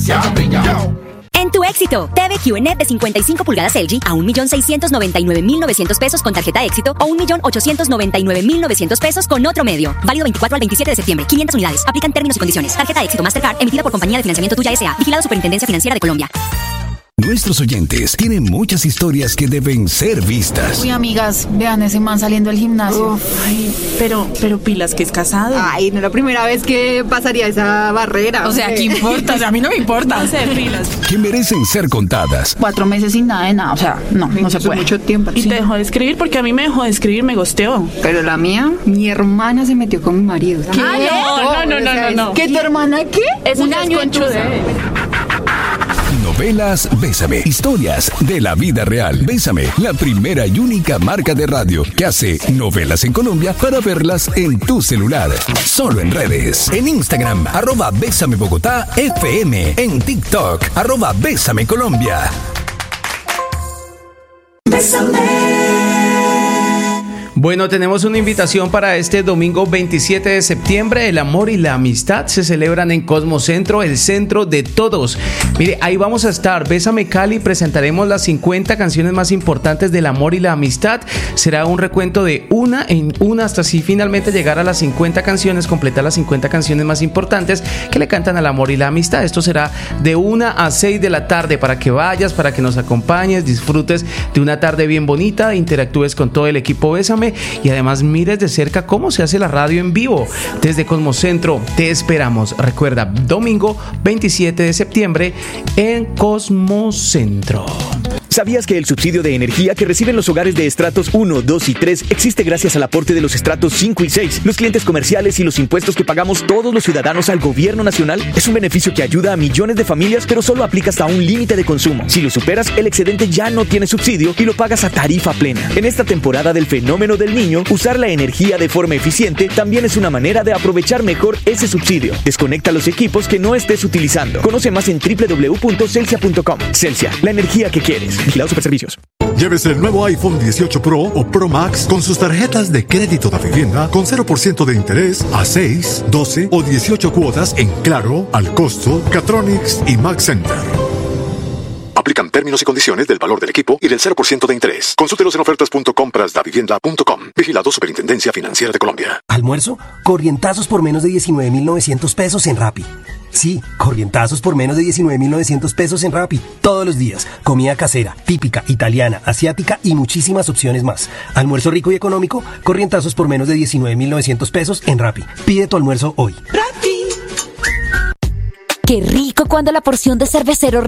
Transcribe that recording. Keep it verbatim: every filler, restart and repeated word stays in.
brilla, brilla. En tu Éxito, T V Q N E T de cincuenta y cinco pulgadas L G a un millón seiscientos noventa y nueve mil novecientos pesos con tarjeta Éxito o un millón ochocientos noventa y nueve mil novecientos pesos con otro medio. Válido veinticuatro al veintisiete de septiembre. quinientas unidades. Aplican términos y condiciones. Tarjeta Éxito Mastercard emitida por Compañía de Financiamiento Tuya S A. Vigilado Superintendencia Financiera de Colombia. Nuestros oyentes tienen muchas historias que deben ser vistas. Uy, amigas, vean ese man saliendo del gimnasio. Uf, ay, pero, pero pilas que es casado. Ay, no es la primera vez que pasaría esa barrera. O sea, ¿qué importa? O sea, a mí no me importa. No sé, pilas. Que merecen ser contadas. Cuatro meses sin nada de nada, o sea, no, no se puede. Mucho tiempo. Y Sí. te dejó de escribir porque a mí me dejó de escribir, me gosteó. Pero la mía, mi hermana se metió con mi marido. ¿Qué? No, no, no, no, no. ¿Qué, tu hermana qué? Eso Un ya es año en conchude. Novelas Bésame. Historias de la vida real. Bésame, la primera y única marca de radio que hace novelas en Colombia para verlas en tu celular. Solo en redes. En Instagram, arroba Bésame Bogotá F M. En TikTok, arroba Bésame Colombia. Bueno, tenemos una invitación para este domingo veintisiete de septiembre. El amor y la amistad se celebran en Cosmocentro, el centro de todos. Mire, ahí vamos a estar. Bésame Cali, presentaremos las cincuenta canciones más importantes del amor y la amistad. Será un recuento de una en una hasta así finalmente llegar a las cincuenta canciones, completar las cincuenta canciones más importantes que le cantan al amor y la amistad. Esto será de una a seis de la tarde para que vayas, para que nos acompañes, disfrutes de una tarde bien bonita, interactúes con todo el equipo Bésame y además mires de cerca cómo se hace la radio en vivo. Desde Cosmocentro te esperamos. Recuerda, domingo veintisiete de septiembre en Cosmocentro. ¿Sabías que el subsidio de energía que reciben los hogares de estratos uno, dos y tres existe gracias al aporte de los estratos cinco y seis, los clientes comerciales y los impuestos que pagamos todos los ciudadanos al gobierno nacional? Es un beneficio que ayuda a millones de familias, pero solo aplica hasta un límite de consumo. Si lo superas, el excedente ya no tiene subsidio y lo pagas a tarifa plena. En esta temporada del fenómeno del niño, usar la energía de forma eficiente también es una manera de aprovechar mejor ese subsidio. Desconecta los equipos que no estés utilizando. Conoce más en doble u doble u doble u punto celsia punto com. Celsia, la energía que quieres. Vigilado Superservicios. Llévese el nuevo iPhone dieciocho Pro o Pro Max con sus tarjetas de crédito de vivienda con cero por ciento de interés a seis, doce o dieciocho cuotas en Claro, Al Costo, Catronics y Max Center. Aplican términos y condiciones del valor del equipo y del cero por ciento de interés. Consúltelos en ofertas punto compras da vivienda punto com. Vigilado Superintendencia Financiera de Colombia. ¿Almuerzo? Corrientazos por menos de diecinueve mil novecientos pesos en Rappi. Sí, corrientazos por menos de diecinueve mil novecientos pesos en Rappi. Todos los días. Comida casera, típica, italiana, asiática y muchísimas opciones más. Almuerzo rico y económico, corrientazos por menos de diecinueve mil novecientos pesos en Rappi. Pide tu almuerzo hoy. ¡Rappi! Qué rico cuando la porción de Cervecero